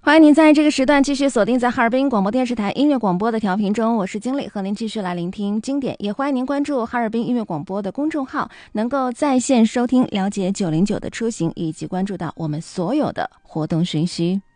欢迎您在这个时段继续锁定在哈尔滨广播电视台音乐广播的调频中，我是经理，和您继续来聆听经典。也欢迎您关注哈尔滨音乐广播的公众号，能够在线收听，了解909的出行，以及关注到我们所有的活动讯息。